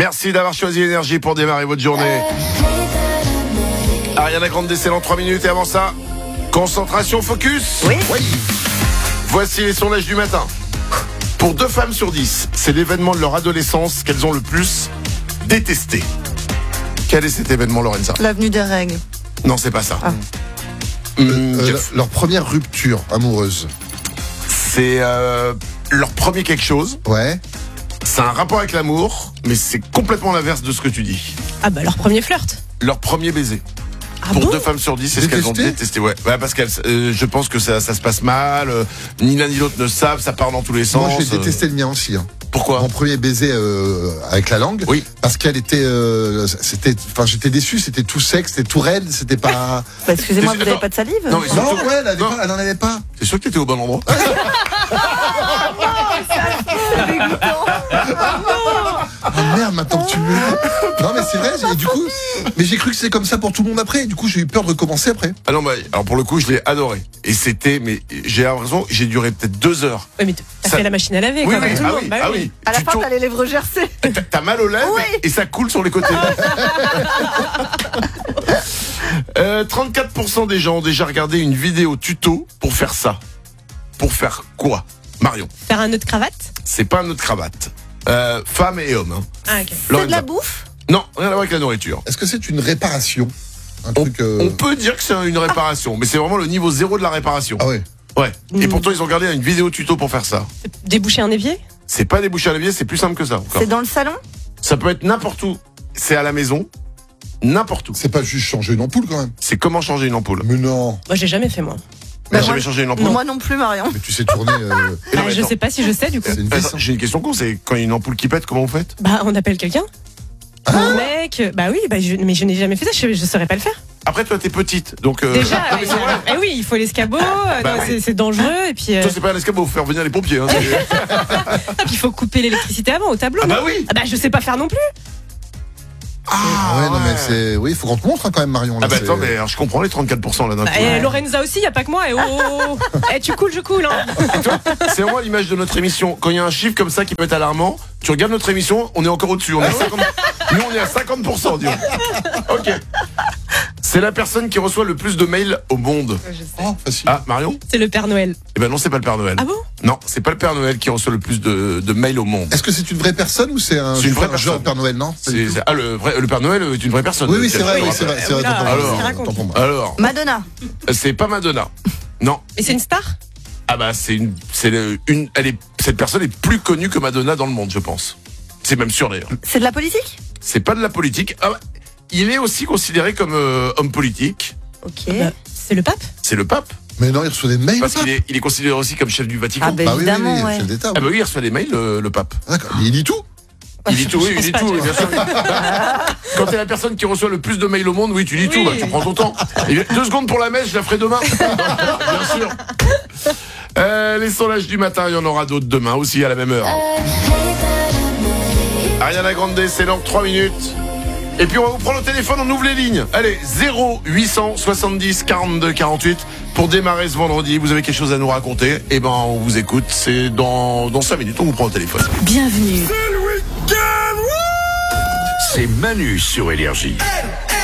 Merci d'avoir choisi Énergie pour démarrer votre journée. Ariana Grande décèle en 3 minutes et avant ça, concentration, focus. Oui. Voici les sondages du matin. Pour 2 femmes sur 10, c'est l'événement de leur adolescence qu'elles ont le plus détesté. Quel est cet événement, Lorenza? L'avenue des règles. Non, c'est pas ça. Jeff. Leur première rupture amoureuse. C'est leur premier quelque chose. Ouais. C'est un rapport avec l'amour, mais c'est complètement l'inverse de ce que tu dis. Ah bah leur premier flirt. Leur premier baiser. Ah Pour bon 2 femmes sur 10, c'est ce qu'elles ont détesté. Ouais, parce qu'elles, je pense que ça se passe mal. Ni l'un ni l'autre ne savent, ça part dans tous les sens. Moi, j'ai détesté le mien aussi. Hein. Pourquoi? Mon premier baiser avec la langue. Oui. Parce qu'elle était, j'étais déçu. C'était tout sec, c'était tout raide, c'était pas. Bah, excusez-moi, Mais vous n'avez pas de salive? Non, mais surtout, Non, ouais, elle en avait pas. c'est sûr que t'étais au bon endroit. Oh merde, maintenant que tu me le dis. Non, mais c'est vrai, et du coup, mais j'ai cru que c'était comme ça pour tout le monde après, et du coup, j'ai eu peur de recommencer après. Ah non, bah, alors pour le coup, je l'ai adoré. Et c'était, mais j'ai l'impression, j'ai duré peut-être 2 heures. Ouais, mais t'as Ça- fait la machine à laver, Oui, quoi, comme tout le monde. Bah ah oui. oui. À la Tu fin, tournes- t'as les lèvres gercées. T'as mal aux lèvres Oui. et ça coule sur les côtés. 34% des gens ont déjà regardé une vidéo tuto pour faire ça. Pour faire quoi, Marion? Faire un nœud de cravate. C'est pas un nœud de cravate. Femmes et hommes. Hein. Ah ok. C'est de Lorenza. la bouffe? Non, rien à voir avec la nourriture. Est-ce que c'est une réparation? Un On, truc. on peut dire que c'est une réparation, mais c'est vraiment le niveau 0 de la réparation. Ah ouais. Ouais. Et pourtant, ils ont regardé une vidéo tuto pour faire ça. Déboucher un évier. C'est pas déboucher à l'évier, c'est plus simple que ça. Encore. C'est dans le salon? Ça peut être n'importe où. C'est à la maison, n'importe où. C'est pas juste changer une ampoule quand même. C'est comment changer une ampoule. Mais non. Moi j'ai jamais fait moi. T'as Bah, jamais moi- changé une ampoule? Moi non plus, Marion. Mais tu sais tourner. Et non, Ah, mais je attends. sais pas si je sais du coup. C'est une Attends, vis. Hein. j'ai une question con, c'est quand il y a une ampoule qui pète, comment vous faites? Bah on appelle quelqu'un. Un mec. Bah oui, mais je n'ai jamais fait ça. Je saurais pas le faire. Après, toi, t'es petite, donc. Déjà. Non, mais c'est vrai. Eh oui, il faut l'escabeau. Bah non, oui. c'est dangereux et puis. Toi, c'est pas un escabeau, faut faire venir les pompiers. Hein, Puis il faut couper l'électricité avant au tableau. Ah non bah oui. Ah bah je sais pas faire non plus. Ah ouais, non, mais c'est. Oui, il faut qu'on te montre hein, quand même, Marion. Là, Ah bah c'est- attends, mais alors, je comprends les 34% là d'un Bah, coup. et Lorenza aussi, y a pas que moi. Et oh. Eh tu coules, je coule. Hein. C'est vraiment l'image de notre émission. Quand il y a un chiffre comme ça qui peut être alarmant, tu regardes notre émission, on est encore au-dessus. On est à 50... Nous, on est à 50%, disons. Ok. C'est la personne qui reçoit le plus de mails au monde. Oh, facile. Ah, Marion? C'est le Père Noël. Eh ben non, c'est pas le Père Noël. Ah bon? Non, c'est pas le Père Noël qui reçoit le plus de mails au monde. Est-ce que c'est une vraie personne ou c'est un C'est une vraie un genre personne. Père Noël, non? Pas du tout. Le Père Noël est une vraie personne. Oui, oui, c'est vrai, Je oui, te c'est vrai, rappelle. c'est vrai. Oula, Tant pour alors, moi, qu'est-ce qu'il tant pour moi. Alors, Madonna. c'est pas Madonna. Non. Et c'est une star? Ah bah cette personne est plus connue que Madonna dans le monde, je pense. C'est même sûr d'ailleurs. C'est de la politique? C'est pas de la politique. Ah bah, il est aussi considéré comme homme politique. Ok. Bah, c'est le pape? C'est le pape. Mais non, il reçoit des mails. Parce le pape. qu'il est considéré aussi comme chef du Vatican. Ah bah, Bah oui, oui, évidemment, oui, ouais. chef d'État. Ah bah oui, il reçoit des mails, le pape. D'accord. Mais il dit tout. Il dit tout, oui, Je il dit pense tout, pas, oui, bien sûr. Quand t'es la personne qui reçoit le plus de mails au monde, oui, tu dis tout, Oui. bah, tu prends ton temps. Et 2 secondes pour la messe, je la ferai demain. Bien sûr. Les sondages du matin, il y en aura d'autres demain aussi à la même heure. Ariana Grande, c'est dans 3 minutes. Et puis on va vous prendre au téléphone, on ouvre les lignes. Allez, 0870 42 48 pour démarrer ce vendredi. Vous avez quelque chose à nous raconter? Eh ben, on vous écoute. C'est dans 5 minutes, on vous prend au téléphone. Bienvenue. C'est Manu sur Énergie.